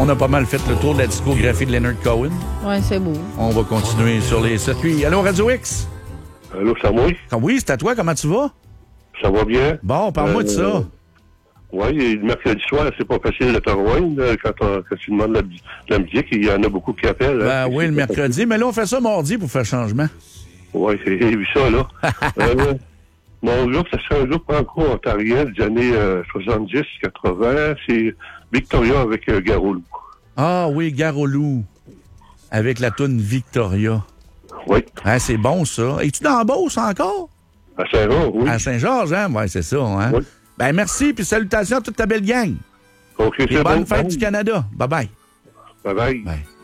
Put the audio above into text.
On a pas mal fait le tour de la discographie de Leonard Cohen. Ouais, c'est beau. On va continuer sur les circuits. Allô, Radio X? Allô, c'est à moi? Ah oui, c'est à toi. Comment tu vas? Ça va bien? Bon, parle-moi de ça. Oui, le mercredi soir, c'est pas facile de te rejoindre quand tu demandes la musique. Il y en a beaucoup qui appellent. Ben oui, le mercredi. Mais là, on fait ça mardi pour faire changement. Oui, j'ai vu ça, là. Mon groupe, ça serait un groupe franco-ontarien des années 70-80. C'est Victoria avec Garolou. Ah oui, Garolou. Avec la toune Victoria. Oui. Ah, c'est bon, ça. Es-tu dans la Beauce encore? À Saint-Jean, oui. À Saint-Georges, hein? Oui, c'est ça, hein? Oui. Ben merci, puis salutations à toute ta belle gang. OK, Et c'est bonne bon. fête du Canada. Bye-bye. Bye-bye. Bye.